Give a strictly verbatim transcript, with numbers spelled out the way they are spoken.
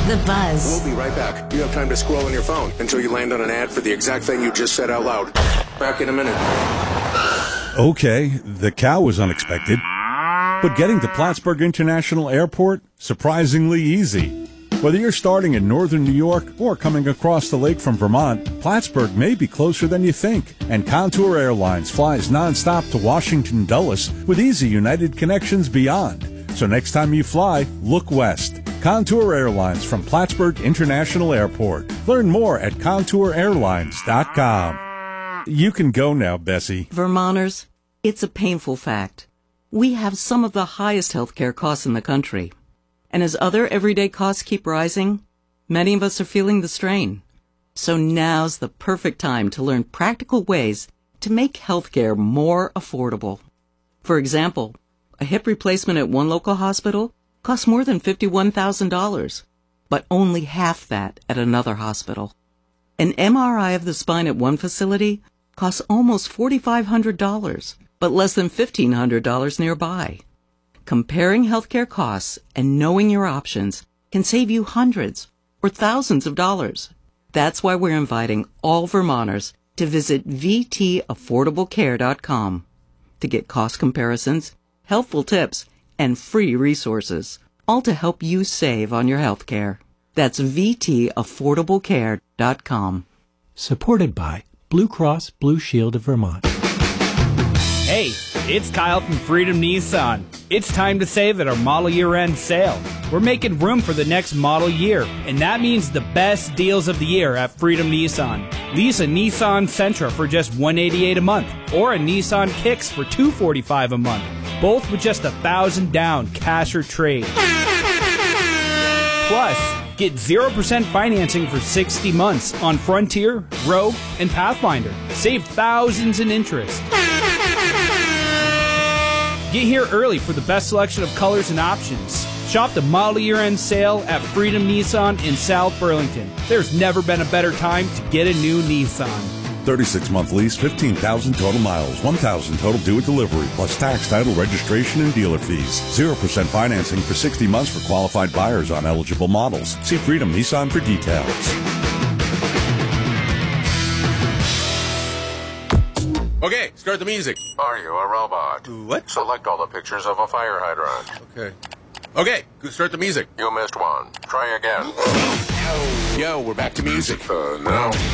The Buzz. We'll be right back. You have time to scroll on your phone until you land on an ad for the exact thing you just said out loud. Back in a minute. Okay, the cow was unexpected, but getting to Plattsburgh International Airport, surprisingly easy. Whether you're starting in northern New York or coming across the lake from Vermont, Plattsburgh may be closer than you think. And Contour Airlines flies nonstop to Washington Dulles with easy United connections beyond. So next time you fly, look west. Contour Airlines from Plattsburgh International Airport. Learn more at contour airlines dot com. You can go now, Bessie. Vermonters, it's a painful fact. We have some of the highest healthcare costs in the country. And as other everyday costs keep rising, many of us are feeling the strain. So now's the perfect time to learn practical ways to make healthcare more affordable. For example, a hip replacement at one local hospital costs more than fifty-one thousand dollars, but only half that at another hospital. An M R I of the spine at one facility costs almost four thousand five hundred dollars, but less than fifteen hundred dollars nearby. Comparing healthcare costs and knowing your options can save you hundreds or thousands of dollars. That's why we're inviting all Vermonters to visit v t affordable care dot com to get cost comparisons, helpful tips, and free resources, all to help you save on your health care. That's v t affordable care dot com. Supported by Blue Cross Blue Shield of Vermont. Hey, it's Kyle from Freedom Nissan. It's time to save at our model year-end sale. We're making room for the next model year, and that means the best deals of the year at Freedom Nissan. Lease a Nissan Sentra for just one hundred eighty-eight dollars a month, or a Nissan Kicks for two hundred forty-five dollars a month, both with just one thousand dollars down, cash or trade. Plus, get zero percent financing for sixty months on Frontier, Rogue, and Pathfinder. Save thousands in interest. Get here early for the best selection of colors and options. Shop the model year-end sale at Freedom Nissan in South Burlington. There's never been a better time to get a new Nissan. thirty-six month lease, fifteen thousand total miles, one thousand total due at delivery, plus tax, title, registration, and dealer fees. zero percent financing for sixty months for qualified buyers on eligible models. See Freedom Nissan for details. Okay, start the music. Are you a robot? What? Select all the pictures of a fire hydrant. Okay. Okay, start the music. You missed one. Try again. Yo, we're back to music. Uh, no.